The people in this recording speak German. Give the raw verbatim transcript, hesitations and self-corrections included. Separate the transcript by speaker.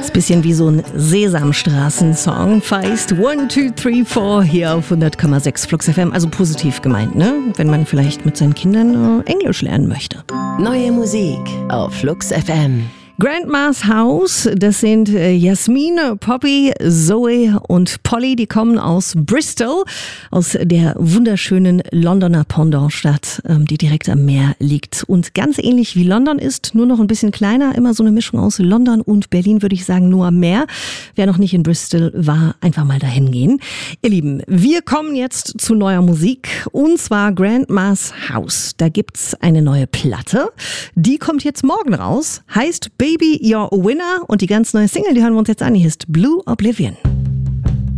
Speaker 1: Ist ein bisschen wie so ein Sesamstraßen-Song. Feist one, two, three, four hier auf hundert Komma sechs Flux F M. Also positiv gemeint, ne? Wenn man vielleicht mit seinen Kindern äh, Englisch lernen möchte.
Speaker 2: Neue Musik auf Flux F M.
Speaker 1: Grandma's House, das sind äh, Jasmin, Poppy, Zoe und Polly, die kommen aus Bristol, aus der wunderschönen Londoner Pendantstadt, ähm, die direkt am Meer liegt. Und ganz ähnlich wie London ist, nur noch ein bisschen kleiner, immer so eine Mischung aus London und Berlin, würde ich sagen, nur am Meer. Wer noch nicht in Bristol war, einfach mal dahin gehen. Ihr Lieben, wir kommen jetzt zu neuer Musik, und zwar Grandma's House. Da gibt's eine neue Platte, die kommt jetzt morgen raus, heißt Baby You're a Winner, und die ganz neue Single, die hören wir uns jetzt an, die heißt Blue Oblivion.